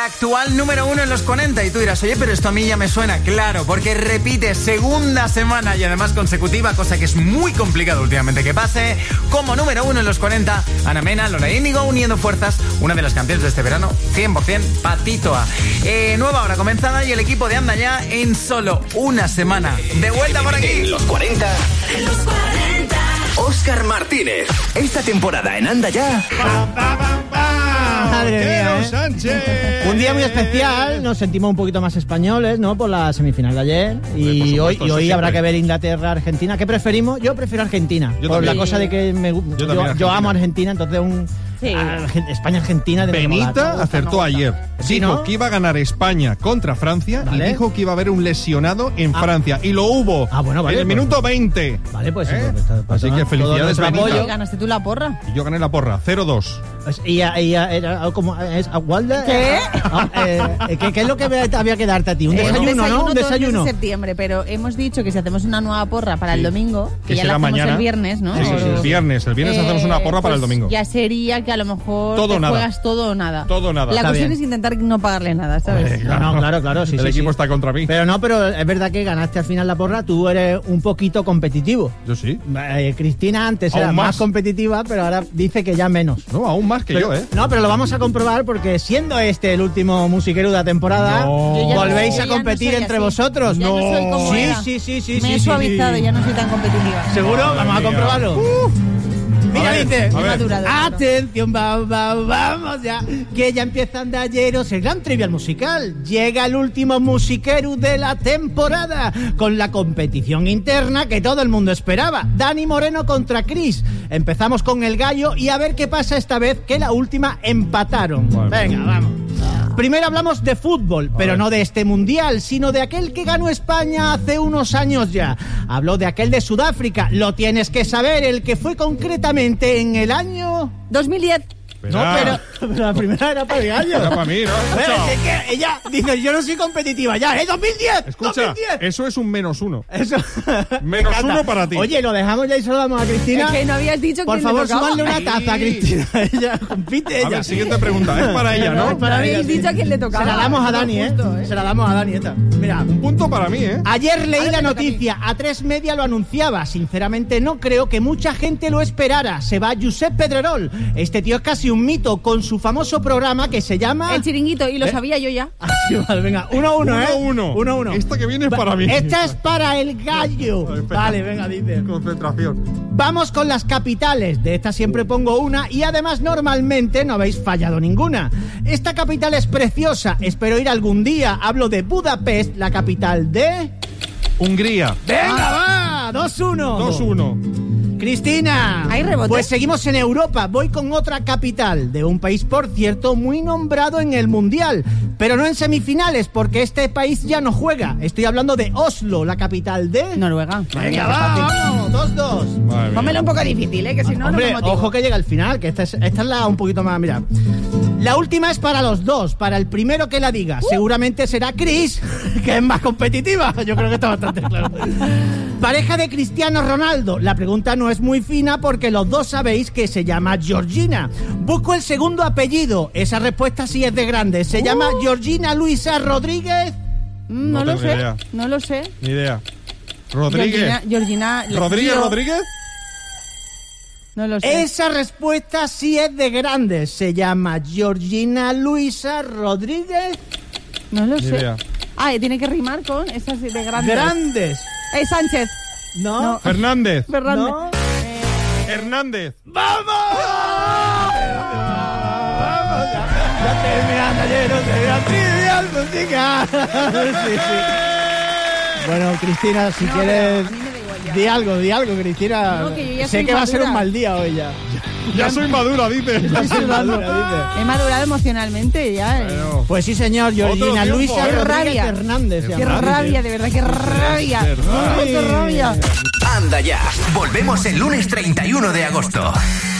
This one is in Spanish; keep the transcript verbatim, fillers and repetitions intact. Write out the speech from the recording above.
la actual número uno en los cuarenta. Y tú dirás, oye, pero esto a mí ya me suena. Claro, porque repite segunda semana y además consecutiva, cosa que es muy complicado últimamente que pase. Como número uno en los cuarenta, Ana Mena, Lola Índigo, uniendo fuerzas, una de las canciones de este verano, cien por ciento Patitoa. Eh, nueva hora comenzada y el equipo de Anda Ya en solo una semana. De vuelta por aquí. En los cuarenta. En los cuarenta. Óscar Martínez. Esta temporada en Anda Ya. Pa, pa, pa, pa. Madre mía, ¿eh? Sánchez. Un día muy especial, nos sentimos un poquito más españoles, ¿no? Por la semifinal de ayer. Y supuesto, hoy, y hoy habrá que ver Inglaterra-Argentina. ¿Qué preferimos? Yo prefiero Argentina. Yo por también. la cosa de que me, yo, yo, yo amo Argentina, entonces un sí. España-Argentina. Benita acertó ayer. Sí, dijo ¿no? que iba a ganar España contra Francia, ¿vale? Y dijo que iba a haber un lesionado en ah. Francia. Y lo hubo. Ah, bueno, vale. En el pues, minuto veinte. Vale, pues. ¿Eh? pues, pues, pues Así que felicidades, Benita. Oye, ¿ganaste tú la porra? Y yo gané la porra, cero dos. Pues ella, ella era como es Agualda. ¿Qué? Eh, ¿qué, ¿Qué es lo que había que darte a ti? Un Eh, desayuno, un desayuno, ¿no? Un desayuno. de septiembre, pero hemos dicho que si hacemos una nueva porra para sí. el domingo, que, que ya la hacemos mañana. el viernes, ¿no? Sí, sí, sí, el viernes. El viernes eh, hacemos una porra pues para el domingo. Ya sería que a lo mejor todo te nada. juegas todo o nada. Todo o nada. La está cuestión bien. es intentar no pagarle nada, ¿sabes? Oye, claro. No, claro, claro. Sí, el sí, equipo sí. está contra mí. Pero no, pero es verdad que ganaste al final la porra. Tú eres un poquito competitivo. Yo sí. Eh, Cristina antes aún era más. más competitiva, pero ahora dice que ya menos. No, aún más que pero, yo, ¿eh? No, pero lo vamos a comprobar porque siendo este el último musiquero de la temporada, no. volvéis no, a competir no entre así. vosotros. Ya no soy como sí, era. sí, sí, sí. Me sí, he sí, suavizado, sí. ya no soy tan competitiva. ¿Seguro? Madre vamos mía. a comprobarlo. Uh. Mira, ver, dice, madurado, atención, va, va, vamos ya, que ya empieza Andalleros, el gran trivial musical. Llega el último musiquero de la temporada, con la competición interna que todo el mundo esperaba. Dani Moreno contra Chris. Empezamos con el gallo y a ver qué pasa esta vez, que la última empataron. Bueno. Venga, vamos. Primero hablamos de fútbol, pero ver. no de este mundial, sino de aquel que ganó España hace unos años ya. Habló de aquel de Sudáfrica, lo tienes que saber, el que fue concretamente en el año... dos mil diez. No, pero, pero la primera era para el gallo. Era para mí, ¿no? Pero es que ella dice, yo no soy competitiva ya, ¿eh? dos mil diez. Escucha, dos mil diez. eso es un menos uno. Eso. Menos uno para ti. Oye, lo dejamos ya y saludamos a Cristina. Es que no habías dicho Por quién favor, le tocaba. súbanle una taza a Cristina. Ella compite ella. A ver, siguiente pregunta. Es para ella, ¿no? No, para mí habéis dicho a quién le tocaba. Se la damos a Dani, ¿eh? Justo, ¿eh? Se la damos a Dani esta. Mira. Un punto para mí, ¿eh? Ayer leí Ahora la me toca noticia, a tres media lo anunciaba. Sinceramente no creo que mucha gente lo esperara. Se va Josep Pedrerol. Este tío es casi un mito con su famoso programa que se llama... El Chiringuito, y lo ¿Eh? sabía yo ya. Ah, sí, vale, venga, uno a uno, ¿eh? Uno, uno. Uno, uno. Esta que viene es para mí. Esta es para el gallo. Vale, venga, dice. Concentración. Vamos con las capitales. De esta siempre pongo una y además normalmente no habéis fallado ninguna. Esta capital es preciosa. Espero ir algún día. Hablo de Budapest, la capital de... Hungría. ¡Venga, va! dos uno. dos uno. Cristina. ¿Hay rebote? Pues seguimos en Europa. Voy con otra capital de un país, por cierto, muy nombrado en el Mundial, pero no en semifinales, porque este país ya no juega. Estoy hablando de Oslo, la capital de... Noruega. Venga, va, vamos, dos dos. Pónmelo un poco difícil, ¿eh? Que si no, Hombre, no me motivo. ojo que llega al final, que esta es, esta es la un poquito más... Mira, la última es para los dos, para el primero que la diga. Uh. Seguramente será Chris, que es más competitiva. Yo creo que está bastante claro. Pareja de Cristiano Ronaldo. La pregunta no es muy fina porque los dos sabéis que se llama Georgina. Busco el segundo apellido. Esa respuesta sí es de grande. Se uh. llama Georgina Luisa Rodríguez. Mm, no, No lo tengo sé, idea. no lo sé. Ni idea. Rodríguez. Georgina, Georgina ¿Rodríguez, yo- Rodríguez? No lo sé. Esa respuesta sí es de grande. Se llama Georgina Luisa Rodríguez. No lo Ni sé. idea. Ah, y tiene que rimar con esas de grandes. Grandes. Eh, Sánchez. No. No. Fernández. Fernández. No. Hernández. ¡Vamos! ¡Vamos! Ya, ya terminando ayer, no te trivial musical. Sí, sí. Bueno, Cristina, si No, quieres... pero a mí me da igual ya. Di algo, di algo, Cristina. No, que yo ya sé soy que va a ser madura. un mal día hoy ya. Ya soy madura, dice. Estoy sudando, dice. He madurado emocionalmente ya. eh. Bueno. Pues sí, señor, Georgina tiempo, Luisa ¿eh? Qué Rodríguez rabia. Hernández. se Qué llama. rabia, de verdad, qué rabia. verdad. Ay, qué rabia. Anda Ya. Volvemos el lunes treinta y uno de agosto.